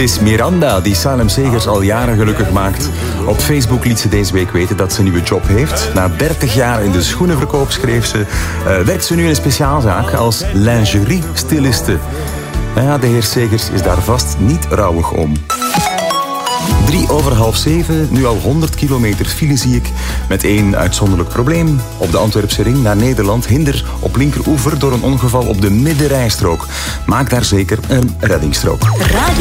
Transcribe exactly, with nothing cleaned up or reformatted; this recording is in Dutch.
is Miranda, die Salem Segers al jaren gelukkig maakt. Op Facebook liet ze deze week weten dat ze een nieuwe job heeft. Na dertig jaar in de schoenenverkoop, schreef ze, uh, werkt ze nu in een speciaalzaak als lingerie-styliste. Ja, de heer Segers is daar vast niet rouwig om. Drie over half zeven, nu al honderd kilometer file zie ik, met één uitzonderlijk probleem. Op de Antwerpse ring naar Nederland, hinder op linkeroever door een ongeval op de middenrijstrook. Maak daar zeker een reddingsstrook. Radio.